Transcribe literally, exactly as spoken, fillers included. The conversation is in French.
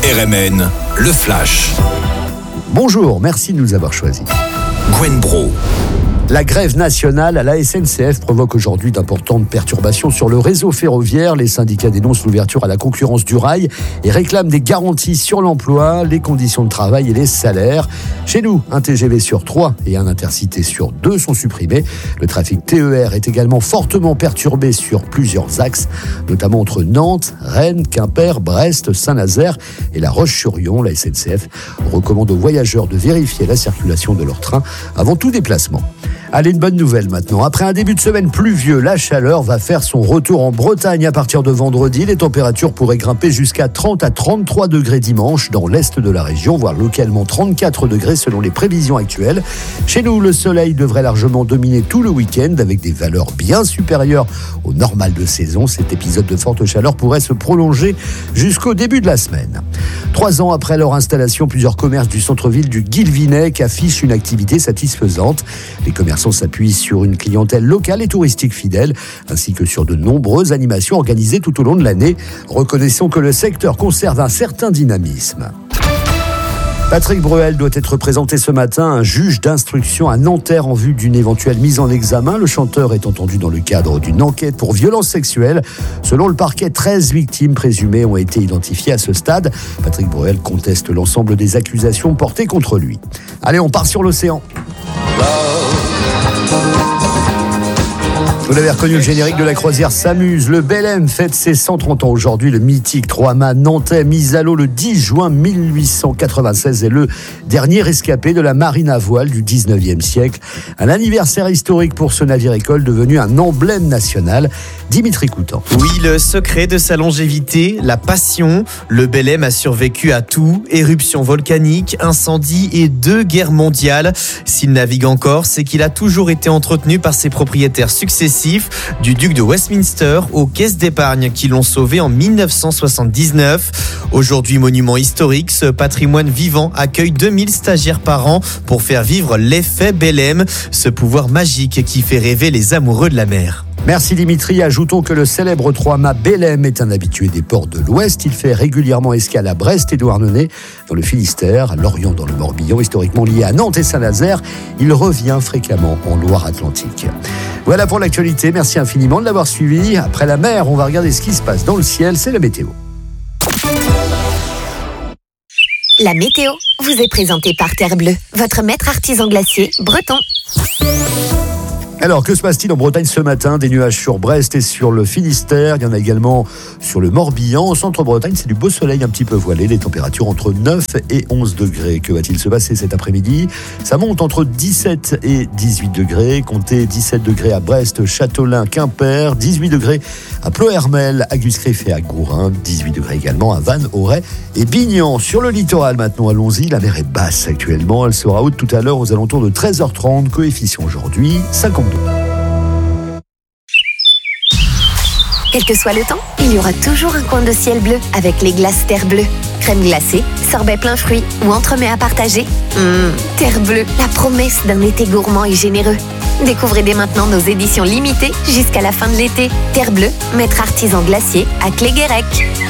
R M N, le Flash. Bonjour, merci de nous avoir choisis. Gwen Bro. La grève nationale à la S N C F provoque aujourd'hui d'importantes perturbations sur le réseau ferroviaire. Les syndicats dénoncent l'ouverture à la concurrence du rail et réclament des garanties sur l'emploi, les conditions de travail et les salaires. Chez nous, un T G V sur trois et un Intercité sur deux sont supprimés. Le trafic T E R est également fortement perturbé sur plusieurs axes, notamment entre Nantes, Rennes, Quimper, Brest, Saint-Nazaire et La Roche-sur-Yon. La S N C F recommande aux voyageurs de vérifier la circulation de leur train avant tout déplacement. Allez, une bonne nouvelle maintenant. Après un début de semaine pluvieux, la chaleur va faire son retour en Bretagne à partir de vendredi. Les températures pourraient grimper jusqu'à trente à trente-trois degrés dimanche dans l'est de la région, voire localement trente-quatre degrés selon les prévisions actuelles. Chez nous, le soleil devrait largement dominer tout le week-end avec des valeurs bien supérieures au normal de saison. Cet épisode de forte chaleur pourrait se prolonger jusqu'au début de la semaine. Trois ans après leur installation, plusieurs commerces du centre-ville du Guilvinec affichent une activité satisfaisante. Les commerçants s'appuient sur une clientèle locale et touristique fidèle, ainsi que sur de nombreuses animations organisées tout au long de l'année. Reconnaissons que le secteur conserve un certain dynamisme. Patrick Bruel doit être présenté ce matin à un juge d'instruction à Nanterre en vue d'une éventuelle mise en examen. Le chanteur est entendu dans le cadre d'une enquête pour violence sexuelle. Selon le parquet, treize victimes présumées ont été identifiées à ce stade. Patrick Bruel conteste l'ensemble des accusations portées contre lui. Allez, on part sur l'océan. Vous l'avez reconnu, le générique de la croisière s'amuse. Le Belém fête ses cent trente ans aujourd'hui. Le mythique trois-mâts nantais mis à l'eau le dix juin mille huit cent quatre-vingt-seize est le dernier rescapé de la marine à voile du dix-neuvième siècle. Un anniversaire historique pour ce navire-école devenu un emblème national. Dimitri Coutan. Oui, le secret de sa longévité, la passion. Le Belém a survécu à tout. Éruptions volcaniques, incendies et deux guerres mondiales. S'il navigue encore, c'est qu'il a toujours été entretenu par ses propriétaires successifs, du duc de Westminster aux caisses d'épargne qui l'ont sauvé en dix-neuf cent soixante-dix-neuf. Aujourd'hui monument historique, ce patrimoine vivant accueille deux mille stagiaires par an pour faire vivre l'effet Belém, ce pouvoir magique qui fait rêver les amoureux de la mer. Merci Dimitri. Ajoutons que le célèbre trois-mâts Belém est un habitué des ports de l'Ouest. Il fait régulièrement escale à Brest et Douarnenez, dans le Finistère, à Lorient dans le Morbihan, historiquement lié à Nantes et Saint-Nazaire. Il revient fréquemment en Loire-Atlantique. Voilà pour l'actualité. Merci infiniment de l'avoir suivi. Après la mer, on va regarder ce qui se passe dans le ciel. C'est la météo. La météo vous est présentée par Terre Bleue, votre maître artisan glacier breton. Alors, que se passe-t-il en Bretagne ce matin? Des nuages sur Brest et sur le Finistère. Il y en a également sur le Morbihan. Au centre-Bretagne, c'est du beau soleil un petit peu voilé. Les températures entre neuf et onze degrés. Que va-t-il se passer cet après-midi? Ça monte entre dix-sept et dix-huit degrés. Comptez dix-sept degrés à Brest, Châteaulin, Quimper. dix-huit degrés à Ploërmel, à Guscriff et à Gourin. dix-huit degrés également à Vannes, Auray et Bignan. Sur le littoral maintenant, allons-y. La mer est basse actuellement. Elle sera haute tout à l'heure aux alentours de treize heures trente. Coefficient aujourd'hui, cinquante-deux. Quel que soit le temps, il y aura toujours un coin de ciel bleu avec les glaces Terre Bleue. Crème glacée, sorbet plein fruits ou entremets à partager. Mmh, Terre Bleue, la promesse d'un été gourmand et généreux. Découvrez dès maintenant nos éditions limitées jusqu'à la fin de l'été. Terre Bleue, maître artisan glacier à Cléguérec.